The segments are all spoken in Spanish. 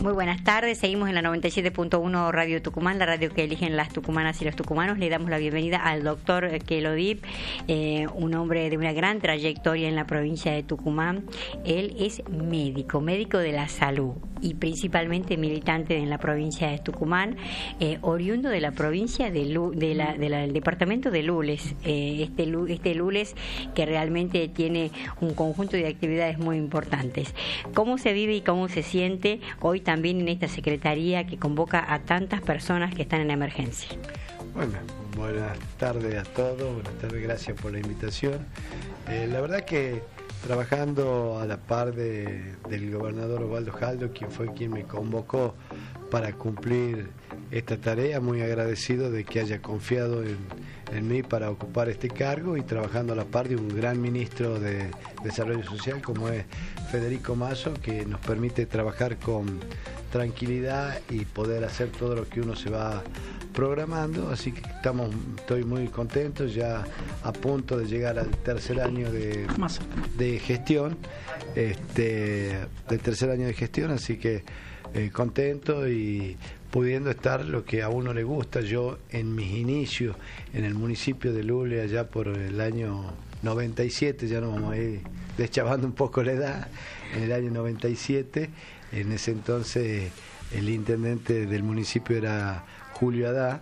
Muy buenas tardes, seguimos en la 97.1 Radio Tucumán, la radio que eligen las tucumanas y los tucumanos. Le damos la bienvenida al doctor Kelo Dip, un hombre de una gran trayectoria en la provincia de Tucumán. Él es médico de la salud y principalmente militante en la provincia de Tucumán, oriundo de la provincia del departamento de Lules, este Lules que realmente tiene un conjunto de actividades muy importantes. ¿Cómo se vive y cómo se siente hoy también en esta secretaría que convoca a tantas personas que están en emergencia? Bueno, buenas tardes a todos, buenas tardes, gracias por la invitación. La verdad que trabajando a la par del gobernador Osvaldo Jaldo, quien fue quien me convocó para cumplir esta tarea, muy agradecido de que haya confiado en mí para ocupar este cargo, y trabajando a la par de un gran ministro de Desarrollo Social como es Federico Mazo, que nos permite trabajar con tranquilidad y poder hacer todo lo que uno se va programando. Así que estoy muy contento, ya a punto de llegar al tercer año de gestión, del tercer año de gestión, así que contento y pudiendo estar lo que a uno le gusta. Yo en mis inicios en el municipio de Lule, allá por el año 97, ya nos vamos a ir deschavando un poco la edad, en el año 97, en ese entonces el intendente del municipio era Julio Adá,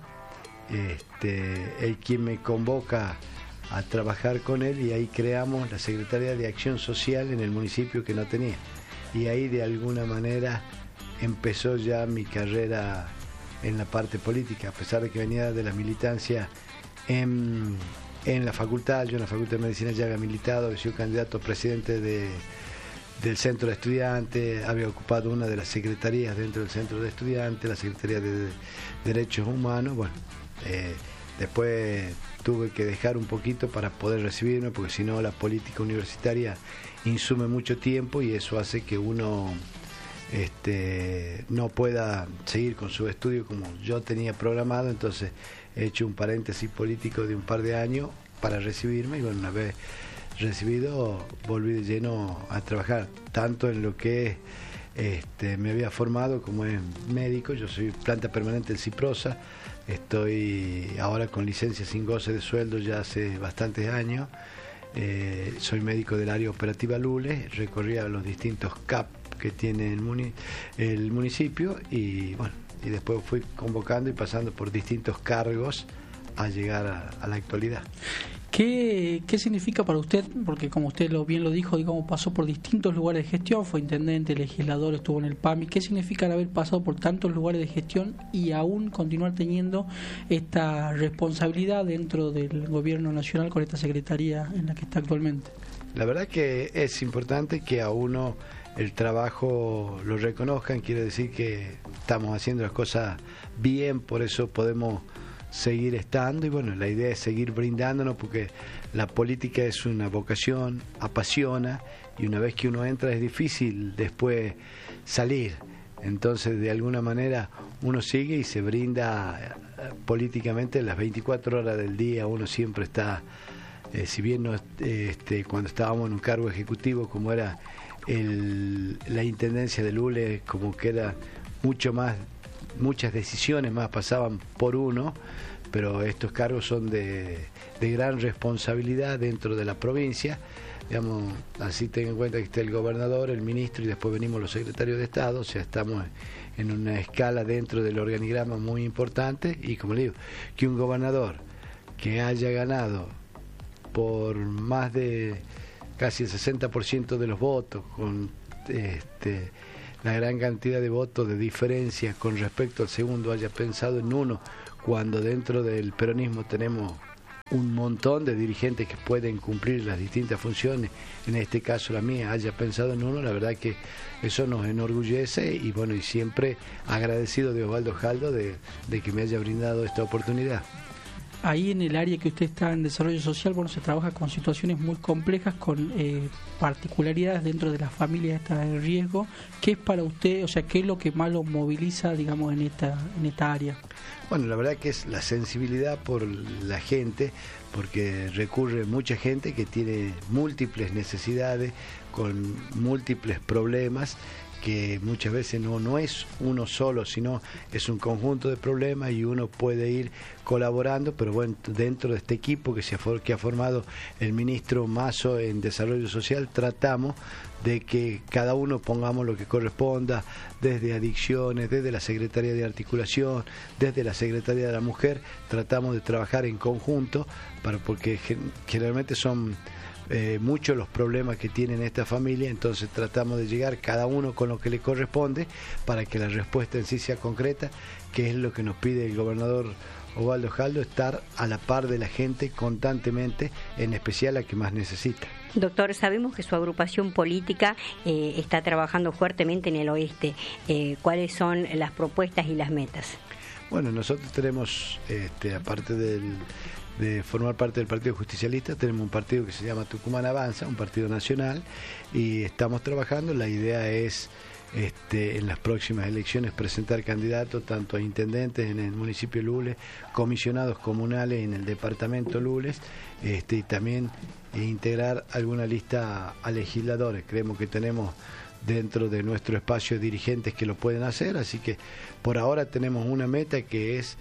él quien me convoca a trabajar con él, y ahí creamos la Secretaría de Acción Social en el municipio que no tenía, y ahí de alguna manera empezó ya mi carrera en la parte política, a pesar de que venía de la militancia en la facultad. Yo en la Facultad de Medicina ya había militado, había sido candidato a presidente del Centro de Estudiantes, había ocupado una de las secretarías dentro del Centro de Estudiantes, la Secretaría de Derechos Humanos. Bueno, después tuve que dejar un poquito para poder recibirme, porque si no la política universitaria insume mucho tiempo y eso hace que uno no pueda seguir con su estudio como yo tenía programado. Entonces he hecho un paréntesis político de un par de años para recibirme, y bueno, una vez recibido volví de lleno a trabajar tanto en lo que me había formado como en médico. Yo soy planta permanente en Ciprosa, estoy ahora con licencia sin goce de sueldo ya hace bastantes años. Soy médico del área operativa Lule, recorría los distintos CAP que tiene el municipio, y bueno, y después fui convocando y pasando por distintos cargos a llegar a la actualidad. ¿Qué significa para usted? Porque como usted bien lo dijo, digamos, pasó por distintos lugares de gestión, fue intendente, legislador, estuvo en el PAMI. ¿Qué significa el haber pasado por tantos lugares de gestión y aún continuar teniendo esta responsabilidad dentro del gobierno nacional con esta secretaría en la que está actualmente? La verdad que es importante que a uno el trabajo lo reconozcan, quiere decir que estamos haciendo las cosas bien, por eso podemos seguir estando, y bueno, la idea es seguir brindándonos, porque la política es una vocación, apasiona, y una vez que uno entra es difícil después salir. Entonces de alguna manera uno sigue y se brinda políticamente las 24 horas del día. Uno siempre está, si bien no, cuando estábamos en un cargo ejecutivo como era la intendencia de Lule, como que era muchas decisiones más pasaban por uno, pero estos cargos son de gran responsabilidad dentro de la provincia, digamos, así ten en cuenta que está el gobernador, el ministro, y después venimos los secretarios de Estado. O sea, estamos en una escala dentro del organigrama muy importante, y como le digo, que un gobernador que haya ganado por más de casi el 60% de los votos, con la gran cantidad de votos de diferencia con respecto al segundo, haya pensado en uno, cuando dentro del peronismo tenemos un montón de dirigentes que pueden cumplir las distintas funciones, en este caso la mía, haya pensado en uno. La verdad que eso nos enorgullece, y bueno, y siempre agradecido de Osvaldo Jaldo de que me haya brindado esta oportunidad. Ahí en el área que usted está en desarrollo social, bueno, se trabaja con situaciones muy complejas, con particularidades dentro de las familias estas de riesgo. ¿Qué es para usted, o sea, qué es lo que más lo moviliza, digamos, en esta área? Bueno, la verdad que es la sensibilidad por la gente, porque recurre mucha gente que tiene múltiples necesidades, con múltiples problemas, que muchas veces no es uno solo, sino es un conjunto de problemas y uno puede ir colaborando, pero bueno, dentro de este equipo que ha formado el ministro Mazo en Desarrollo Social, tratamos de que cada uno pongamos lo que corresponda, desde adicciones, desde la Secretaría de Articulación, desde la Secretaría de la Mujer, tratamos de trabajar en conjunto, porque generalmente son muchos los problemas que tienen esta familia, entonces tratamos de llegar cada uno con lo que le corresponde para que la respuesta en sí sea concreta, que es lo que nos pide el gobernador Osvaldo Jaldo, estar a la par de la gente constantemente, en especial a que más necesita. Doctor, sabemos que su agrupación política está trabajando fuertemente en el oeste. ¿Cuáles son las propuestas y las metas? Bueno, nosotros tenemos, aparte de formar parte del Partido Justicialista, tenemos un partido que se llama Tucumán Avanza, un partido nacional, y estamos trabajando. La idea es en las próximas elecciones presentar candidatos tanto a intendentes en el municipio de Lules, comisionados comunales en el departamento Lules, y también integrar alguna lista a legisladores. Creemos que tenemos dentro de nuestro espacio dirigentes que lo pueden hacer, así que por ahora tenemos una meta que es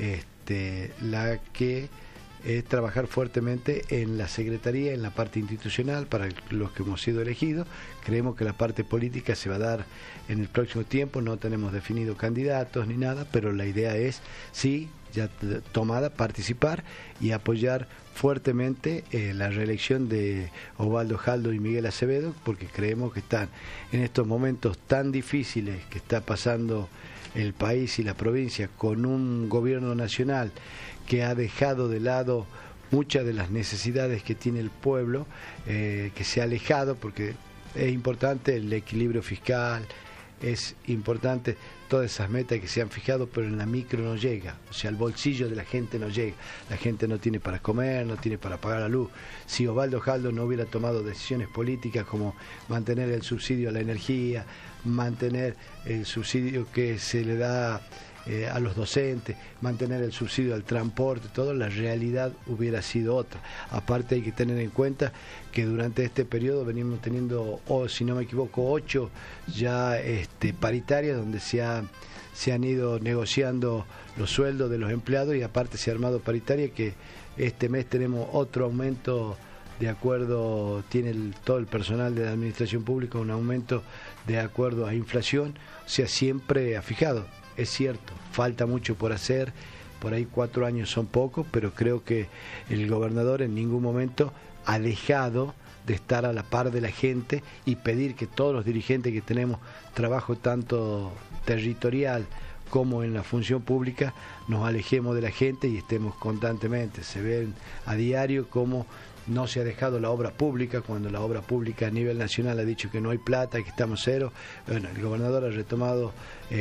la que es trabajar fuertemente en la Secretaría, en la parte institucional, para los que hemos sido elegidos. Creemos que la parte política se va a dar en el próximo tiempo, no tenemos definido candidatos ni nada, pero la idea es, sí, ya tomada, participar y apoyar fuertemente la reelección de Osvaldo Jaldo y Miguel Acevedo, porque creemos que están en estos momentos tan difíciles que está pasando el país y la provincia, con un gobierno nacional que ha dejado de lado muchas de las necesidades que tiene el pueblo, que se ha alejado, porque es importante el equilibrio fiscal, es importante todas esas metas que se han fijado, pero en la micro no llega, o sea, el bolsillo de la gente no llega, la gente no tiene para comer, no tiene para pagar la luz. Si Osvaldo Jaldo no hubiera tomado decisiones políticas como mantener el subsidio a la energía, mantener el subsidio que se le da a los docentes, mantener el subsidio al transporte, todo, la realidad hubiera sido otra. Aparte hay que tener en cuenta que durante este periodo venimos teniendo, si no me equivoco, 8 ya paritarias donde se han ido negociando los sueldos de los empleados, y aparte se ha armado paritaria que este mes tenemos otro aumento de acuerdo, tiene todo el personal de la administración pública un aumento de acuerdo a inflación, o sea, siempre ha fijado. Es cierto, falta mucho por hacer, por ahí 4 años son pocos, pero creo que el gobernador en ningún momento ha dejado de estar a la par de la gente y pedir que todos los dirigentes que tenemos trabajo tanto territorial como en la función pública nos alejemos de la gente y estemos constantemente. Se ven a diario cómo no se ha dejado la obra pública, cuando la obra pública a nivel nacional ha dicho que no hay plata, que estamos cero. Bueno, el gobernador ha retomado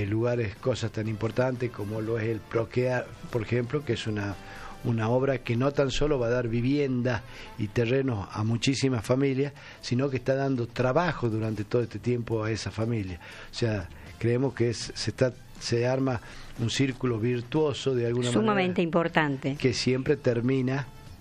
cosas tan importantes como lo es el Proquea, por ejemplo, que es una obra que no tan solo va a dar vivienda y terrenos a muchísimas familias, sino que está dando trabajo durante todo este tiempo a esa familia. O sea, creemos que se arma un círculo virtuoso de alguna manera. Sumamente importante. Que siempre termina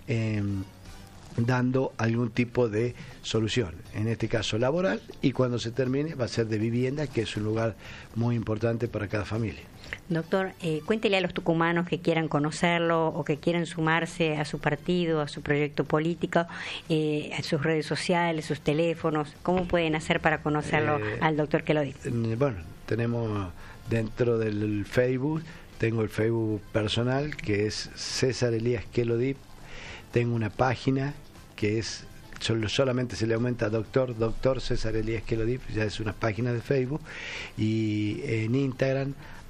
dando algún tipo de solución, en este caso laboral, y cuando se termine va a ser de vivienda, que es un lugar muy importante para cada familia. Doctor, cuéntele a los tucumanos que quieran conocerlo o que quieran sumarse a su partido, a su proyecto político, a sus redes sociales, sus teléfonos, ¿cómo pueden hacer para conocerlo al doctor Quelodyp? Bueno, tenemos dentro del Facebook, tengo el Facebook personal que es César Elías Quelodyp, tengo una página que es solamente se le aumenta doctor César Elías Quelodyp, ya es una página de Facebook, y en Instagram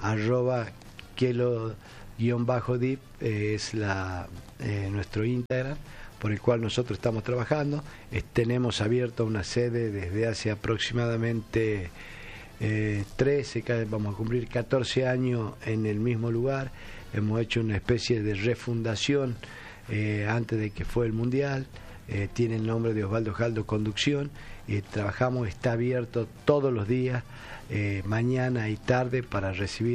@Quelo_Dip es nuestro Instagram por el cual nosotros estamos trabajando. Tenemos abierto una sede desde hace aproximadamente 13, vamos a cumplir 14 años en el mismo lugar. Hemos hecho una especie de refundación antes de que fue el Mundial. Tiene el nombre de Osvaldo Jaldo Conducción, trabajamos, está abierto todos los días, mañana y tarde, para recibir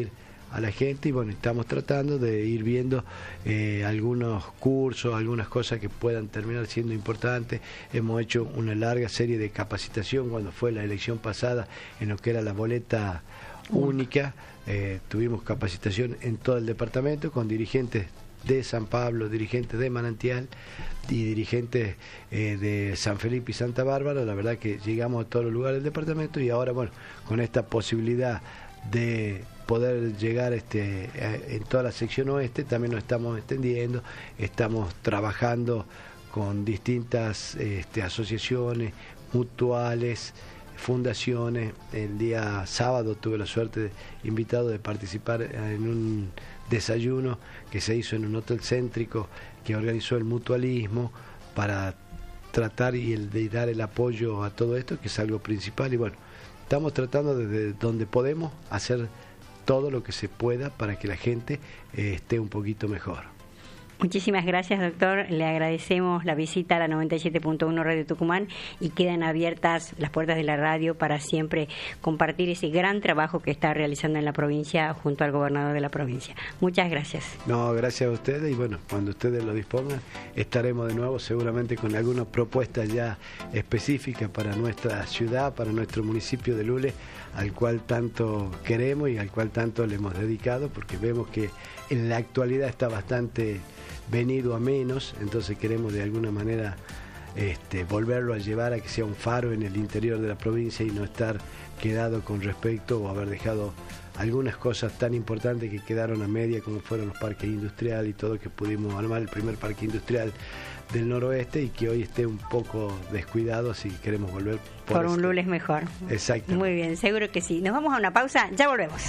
a la gente, y bueno, estamos tratando de ir viendo algunos cursos, algunas cosas que puedan terminar siendo importantes. Hemos hecho una larga serie de capacitación cuando fue la elección pasada en lo que era la boleta única. Tuvimos capacitación en todo el departamento con dirigentes de San Pablo, dirigentes de Manantial y dirigentes de San Felipe y Santa Bárbara. La verdad que llegamos a todos los lugares del departamento, y ahora, bueno, con esta posibilidad de poder llegar en toda la sección oeste, también nos estamos extendiendo, estamos trabajando con distintas asociaciones, mutuales, fundaciones. El día sábado tuve la suerte invitado de participar en un desayuno que se hizo en un hotel céntrico que organizó el mutualismo para tratar de dar el apoyo a todo esto, que es algo principal. Y bueno, estamos tratando desde donde podemos hacer todo lo que se pueda para que la gente esté un poquito mejor. Muchísimas gracias, doctor. Le agradecemos la visita a la 97.1 Radio Tucumán, y quedan abiertas las puertas de la radio para siempre compartir ese gran trabajo que está realizando en la provincia junto al gobernador de la provincia. Muchas gracias. No, gracias a ustedes, y bueno, cuando ustedes lo dispongan estaremos de nuevo seguramente con algunas propuestas ya específicas para nuestra ciudad, para nuestro municipio de Lules, al cual tanto queremos y al cual tanto le hemos dedicado, porque vemos que en la actualidad está bastante venido a menos, entonces queremos de alguna manera volverlo a llevar a que sea un faro en el interior de la provincia y no estar quedado con respecto o haber dejado algunas cosas tan importantes que quedaron a media, como fueron los parques industriales y todo, que pudimos armar el primer parque industrial del noroeste y que hoy esté un poco descuidado si queremos volver por un Lules mejor. Exacto. Muy bien, seguro que sí. Nos vamos a una pausa, ya volvemos.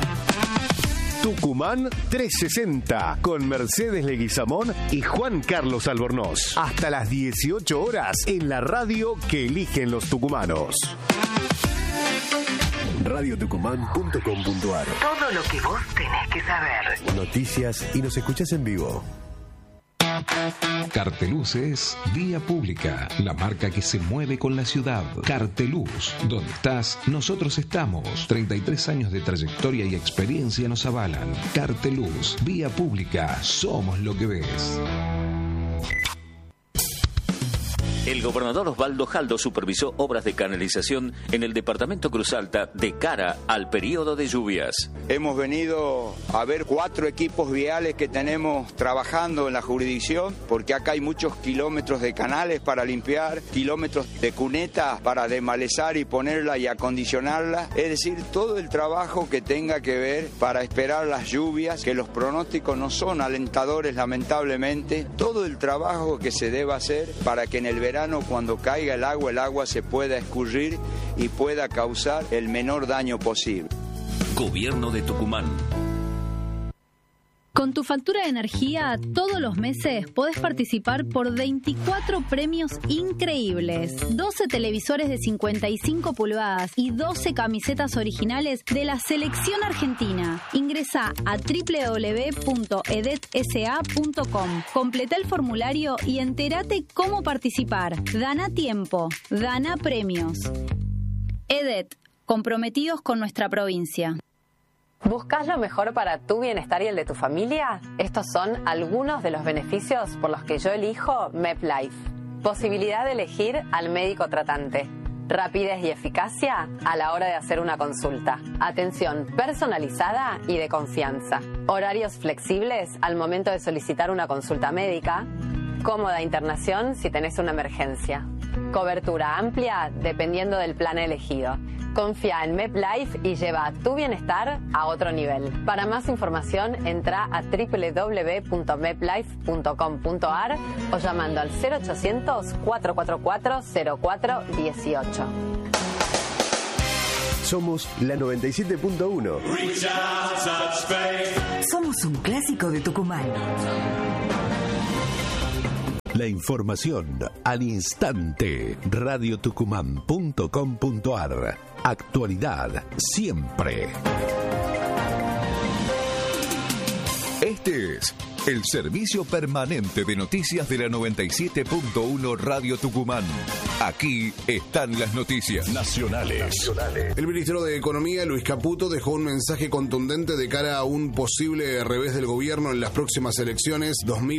Tucumán 360 con Mercedes Leguizamón y Juan Carlos Albornoz. Hasta las 18 horas en la radio que eligen los tucumanos. radiotucumán.com.ar. Todo lo que vos tenés que saber. Noticias y nos escuchás en vivo. Carteluz es Vía Pública, la marca que se mueve con la ciudad. Carteluz, donde estás, nosotros estamos. 33 años de trayectoria y experiencia nos avalan. Carteluz, Vía Pública, somos lo que ves. El gobernador Osvaldo Jaldo supervisó obras de canalización en el departamento Cruz Alta de cara al periodo de lluvias. Hemos venido a ver 4 equipos viales que tenemos trabajando en la jurisdicción, porque acá hay muchos kilómetros de canales para limpiar, kilómetros de cunetas para desmalezar y ponerla y acondicionarla. Es decir, todo el trabajo que tenga que ver para esperar las lluvias, que los pronósticos no son alentadores lamentablemente. Todo el trabajo que se debe hacer para que en el verano, cuando caiga el agua se pueda escurrir y pueda causar el menor daño posible. Gobierno de Tucumán. Con tu factura de energía, todos los meses podés participar por 24 premios increíbles. 12 televisores de 55 pulgadas y 12 camisetas originales de la selección argentina. Ingresá a www.edetsa.com. Completa el formulario y entérate cómo participar. Dana tiempo, Dana premios. EDET, comprometidos con nuestra provincia. ¿Buscas lo mejor para tu bienestar y el de tu familia? Estos son algunos de los beneficios por los que yo elijo MepLife. Posibilidad de elegir al médico tratante. Rapidez y eficacia a la hora de hacer una consulta. Atención personalizada y de confianza. Horarios flexibles al momento de solicitar una consulta médica. Cómoda internación si tenés una emergencia. Cobertura amplia dependiendo del plan elegido. Confía en MepLife y lleva tu bienestar a otro nivel. Para más información, entra a www.meplife.com.ar o llamando al 0800-444-0418. Somos la 97.1. Somos un clásico de Tucumán. La información al instante. radiotucumán.com.ar. Actualidad siempre. Este es el servicio permanente de noticias de la 97.1 Radio Tucumán. Aquí están las noticias nacionales. El ministro de Economía, Luis Caputo, dejó un mensaje contundente de cara a un posible revés del gobierno en las próximas elecciones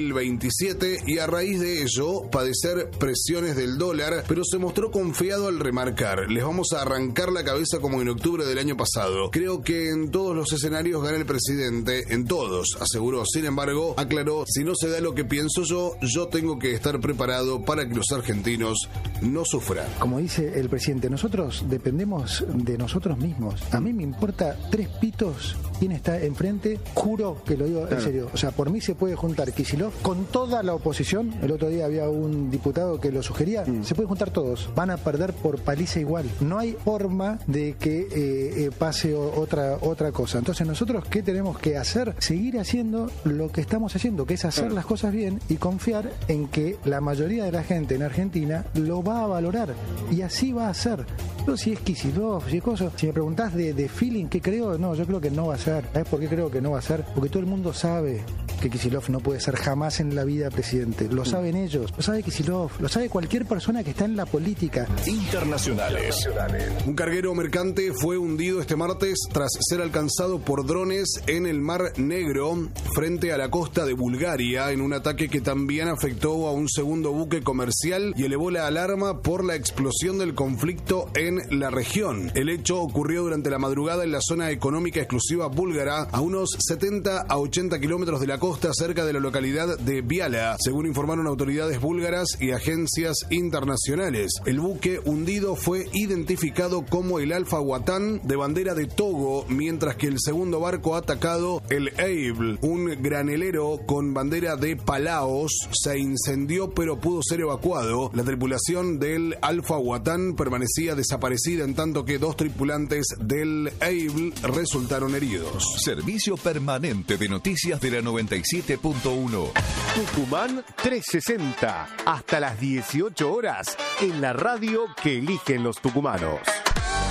2027 y a raíz de ello padecer presiones del dólar, pero se mostró confiado al remarcar: les vamos a arrancar la cabeza como en octubre del año pasado. Creo que en todos los escenarios gana el presidente, en todos, aseguró. Sin embargo, aclaró: si no se da lo que pienso yo tengo que estar preparado para que los argentinos no sufran. Como dice el presidente, nosotros dependemos de nosotros mismos. A mí me importa 3 pitos quién está enfrente, juro que lo digo en serio. O sea, por mí se puede juntar Kicillof con toda la oposición. El otro día había un diputado que lo sugería. Se puede juntar todos. Van a perder por paliza igual. No hay forma de que pase otra cosa. Entonces, nosotros, ¿qué tenemos que hacer? Seguir haciendo lo que estamos haciendo, que es hacer las cosas bien y confiar en que la mayoría de la gente en Argentina lo va a valorar. Y así va a ser. No, si es Kicillof, si es cosa. Si me preguntás de feeling, ¿qué creo? No, yo creo que no va a ser. ¿Sabes por qué creo que no va a ser? Porque todo el mundo sabe que Kicillof no puede ser jamás en la vida presidente. Lo saben ellos, lo sabe Kicillof, lo sabe cualquier persona que está en la política. Internacionales. Un carguero mercante fue hundido este martes tras ser alcanzado por drones en el Mar Negro frente a la costa de Bulgaria, en un ataque que también afectó a un segundo buque comercial y elevó la alarma por la explosión del conflicto en la región. El hecho ocurrió durante la madrugada en la zona económica exclusiva búlgara, a unos 70 a 80 kilómetros de la costa, cerca de la localidad de Biala, según informaron autoridades búlgaras y agencias internacionales. El buque hundido fue identificado como el Alfa Watan, de bandera de Togo, mientras que el segundo barco atacado, el Able, un granelero con bandera de Palaos, se incendió pero pudo ser evacuado. La tripulación del Alfa Watan permanecía desaparecida, en tanto que 2 tripulantes del Able resultaron heridos. Servicio permanente de noticias de la 97.1. Tucumán 360. Hasta las 18 horas en la radio que eligen los tucumanos.